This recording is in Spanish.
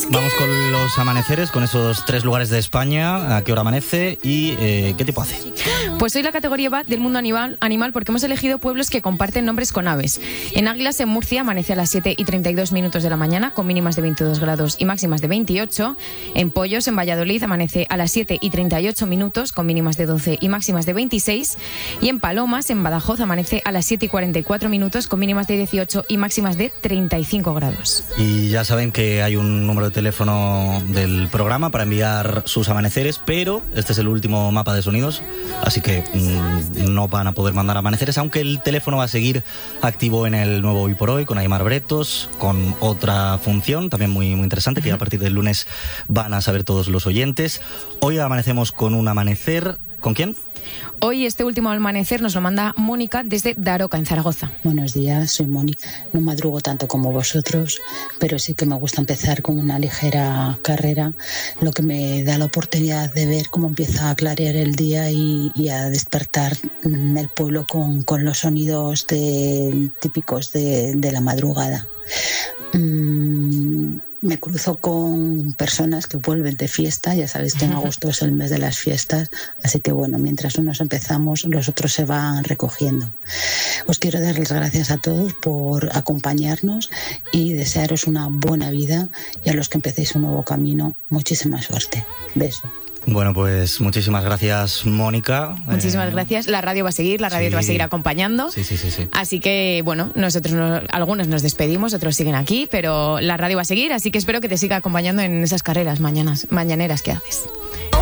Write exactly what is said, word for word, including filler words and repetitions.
Vamos con los amaneceres, con esos tres lugares de España. ¿A qué hora amanece y eh, qué tipo hace? Pues hoy la categoría va del mundo animal, animal porque hemos elegido pueblos que comparten nombres con aves. En Águilas, en Murcia, amanece a las siete y treinta y dos minutos de la mañana, con mínimas de veintidós grados y máximas de veintiocho. En Pollos, en Valladolid, amanece a las siete y treinta y ocho minutos, con mínimas de doce y máximas de veintiséis. Y en Palomas, en Badajoz, amanece a las siete y cuarenta y cuatro minutos, con mínimas de dieciocho y máximas de treinta y cinco grados. Y ya saben que hay un número de teléfono del programa para enviar sus amaneceres, pero este es el último mapa de sonidos, así que mmm, no van a poder mandar amaneceres, aunque el teléfono va a seguir activo en el nuevo Hoy por Hoy, con Aymar Bretos, con otra función también muy, muy interesante, que a partir del lunes van a saber todos los oyentes. Hoy amanecemos con un amanecer. ¿Con quién? Hoy este último amanecer nos lo manda Mónica desde Daroca, en Zaragoza. Buenos días, soy Mónica. No madrugo tanto como vosotros, pero sí que me gusta empezar con una ligera carrera, lo que me da la oportunidad de ver cómo empieza a clarear el día y, y a despertar el pueblo con, con los sonidos de, típicos de, de la madrugada. Mm, Me cruzo con personas que vuelven de fiesta, ya sabéis que en agosto es el mes de las fiestas, así que bueno, mientras unos empezamos, los otros se van recogiendo. Os quiero dar las gracias a todos por acompañarnos y desearos una buena vida, y a los que empecéis un nuevo camino, muchísima suerte. Besos. Bueno, pues muchísimas gracias, Mónica. Muchísimas eh... gracias. La radio va a seguir, la radio sí. te va a seguir acompañando. Sí, sí, sí, sí. Así que, bueno, nosotros no, algunos nos despedimos, otros siguen aquí, pero la radio va a seguir, así que espero que te siga acompañando en esas carreras mañanas, mañaneras que haces.